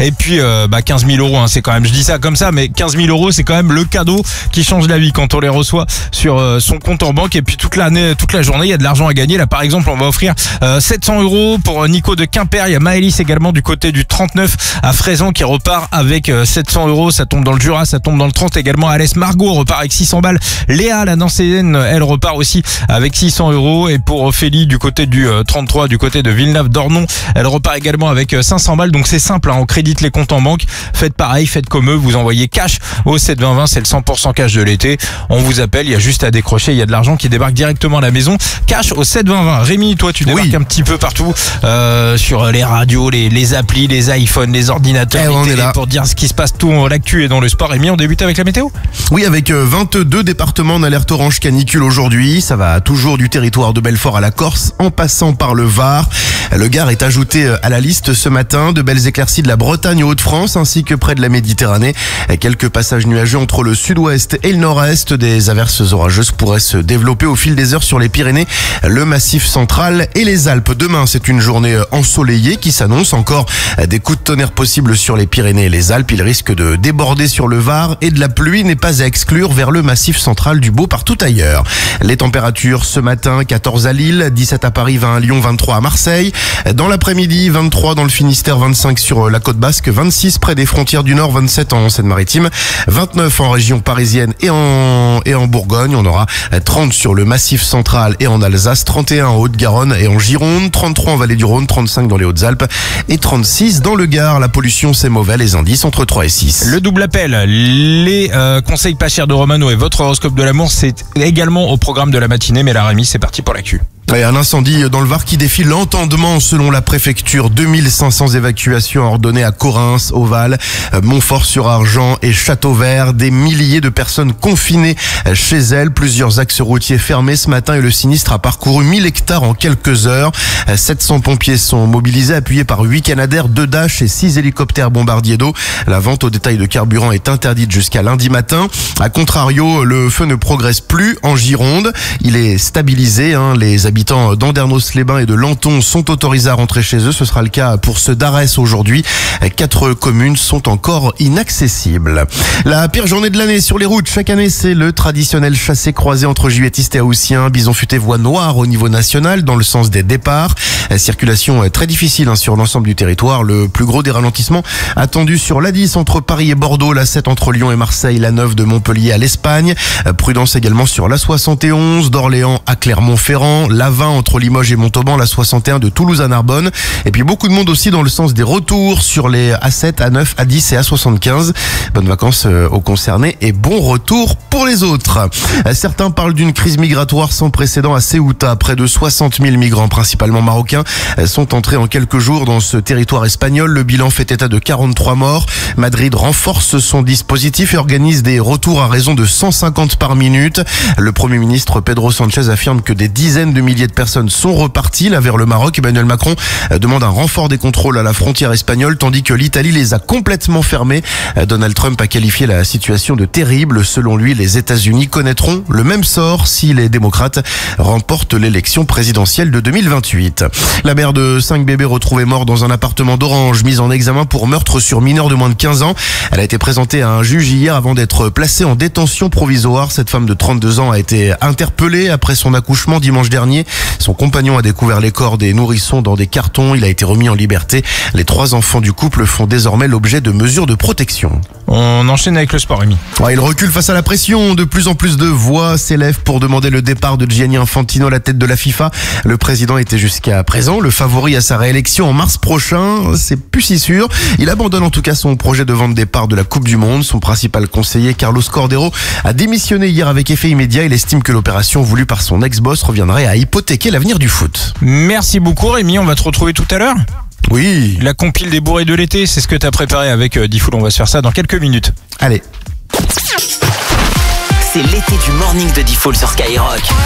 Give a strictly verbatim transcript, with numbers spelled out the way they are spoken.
Et puis euh, bah quinze mille euros, hein, c'est quand même, je dis ça comme ça, mais quinze mille euros, c'est quand même le cadeau qui change la vie quand on les reçoit sur euh, son compte en banque. Et puis toute l'année, toute la journée, il y a de l'argent à gagner. Là, par exemple, on va offrir euh, sept cents euros pour Nico de Quimper. Il y a Maëlys également du côté du trente-neuf à Fraisan qui repart avec euh, sept cents euros. Ça tombe dans le Jura, ça tombe dans le trente également. Alès Margot repart avec six cents balles. Léa, la Nancéenne, elle repart aussi avec six cents euros. Et pour Ophélie du côté du euh, trente-trois, du côté de Villeneuve-d'Ornon, elle repart également avec euh, cinq cents balles. Donc c'est simple, hein, on crédite les comptes en banque. Faites pareil, faites comme eux. Vous envoyez cash au sept vingt vingt, c'est le cent pour cent cash de l'été. On vous appelle, il y a juste à décrocher. Il y a de l'argent qui débarque directement à la maison. Cash au sept vingt vingt. Rémi, toi, tu débarques oui. un petit peu partout euh, sur les radios, les, les applis, les iPhones, les ordinateurs, eh, les on télés, est là pour dire ce qui se passe tout, l'actu et dans le sport. Rémi, on débute avec la météo. Oui, avec vingt-deux départements en alerte orange canicule aujourd'hui. Ça va toujours du territoire de Belfort à la Corse, en passant par le Var. Le Gard est ajouté à la liste ce matin. De belles éclaircies de la Bretagne aux Hauts-de-France, ainsi que près de la Méditerranée. Quelques passages nuageux entre le sud-ouest et le nord-est. Des averses orageuses pourraient se développer au fil des heures sur les Pyrénées, le Massif central et les Alpes. Demain, c'est une journée ensoleillée qui s'annonce. Encore des coups de tonnerre possibles sur les Pyrénées et les Alpes. Il risque de déborder sur le Var et de la pluie n'est pas à exclure vers le Massif central, du beau partout ailleurs. Les températures ce matin, quatorze à Lille, dix-sept à Paris, vingt à Lyon, vingt-trois à Marseille. Dans l'après-midi, vingt-trois dans le Finistère, vingt-cinq sur la côte basque, vingt-six près des frontières du Nord, vingt-sept en Seine-Maritime, vingt-neuf en région parisienne et en, et en Bourgogne. On aura trente sur le Massif central et en Alsace, trente et un en Haute-Garonne et en Gironde, trente-trois en Vallée du Rhône, trente-cinq dans les Hautes-Alpes et trente-six dans le Gard. La pollution, c'est mauvais, les indices entre trois et six. Le double appel, les euh, conseils pas chers de Romano et votre horoscope de l'amour, c'est également au programme de la matinée. Mais là, Rémi, c'est parti pour l'actu. Et un incendie dans le Var qui défie l'entendement selon la préfecture. deux mille cinq cents évacuations ordonnées à Correns, Oval, Montfort-sur-Argent et Châteauvert. Des milliers de personnes confinées chez elles. Plusieurs axes routiers fermés ce matin et le sinistre a parcouru mille hectares en quelques heures. sept cents pompiers sont mobilisés, appuyés par huit Canadair, deux Dash et six hélicoptères bombardiers d'eau. La vente au détail de carburant est interdite jusqu'à lundi matin. A contrario, le feu ne progresse plus en Gironde. Il est stabilisé. Hein. Les habitants d'Andernos-les-Bains et de Lanton sont autorisés à rentrer chez eux. Ce sera le cas pour ceux d'Arès aujourd'hui. Quatre communes sont encore inaccessibles. La pire journée de l'année sur les routes. Chaque année, c'est le traditionnel chassé-croisé entre juvétistes et haussiens. Bison futé voie noire au niveau national dans le sens des départs. Circulation très difficile hein, sur l'ensemble du territoire. Le plus gros des ralentissements attendu sur l'A dix entre Paris et Bordeaux, l'A sept entre Lyon et Marseille, l'A neuf de Montpellier à l'Espagne. Prudence également sur l'A soixante et onze d'Orléans à Clermont-Ferrand, l'A vingt entre Limoges et Montauban, l'A soixante et un de Toulouse à Narbonne. Et puis beaucoup de monde aussi dans le sens des retours sur les A sept, A neuf, A dix et A soixante-quinze. Bonnes vacances aux concernés et bon retour pour les autres. Certains parlent d'une crise migratoire sans précédent à Ceuta. Près de soixante mille migrants, principalement marocains, sont entrés en quelques jours dans ce territoire espagnol. Le bilan fait état de quarante-trois morts. Madrid renforce son dispositif et organise des retours à raison de cent cinquante par minute. Le Premier ministre Pedro Sanchez affirme que des dizaines de milliers de personnes sont reparties là vers le Maroc. Emmanuel Macron demande un renfort des contrôles à la frontière espagnole, tandis que l'Italie les a complètement fermés. Donald Trump a qualifié la situation de terrible. Selon lui, les États-Unis connaîtront le même sort si les démocrates remportent l'élection présidentielle de deux mille vingt-huit. La mère de cinq bébés retrouvés morts dans un appartement d'Orange, mise en examen pour meurtre sur mineur de moins de quinze ans. Elle a été présentée à un juge hier avant d'être placée en détention provisoire. Cette femme de trente-deux ans a été interpellée après son accouchement dimanche dernier. Son compagnon a découvert les corps des nourrissons dans des cartons. Il a été remis en liberté. Les trois enfants du couple font désormais l'objet de mesures de protection. On enchaîne avec le sport, Rémi. Ouais, il recule face à la pression. De plus en plus de voix s'élèvent pour demander le départ de Gianni Infantino à la tête de la FIFA. Le président était jusqu'à présent le favori à sa réélection en mars prochain. C'est plus si sûr. Il abandonne en tout cas son projet de vente départ de la Coupe du Monde. Son principal conseiller, Carlos Cordeiro, a démissionné hier avec effet immédiat. Il estime que l'opération voulue par son ex-boss reviendrait à hypothéquer l'avenir du foot. Merci beaucoup, Rémi. On va te retrouver tout à l'heure. Oui. La compile des bourrés de l'été, c'est ce que tu as préparé avec euh, Diffoul. On va se faire ça dans quelques minutes. Allez. C'est l'été du morning de Diffoul sur Skyrock.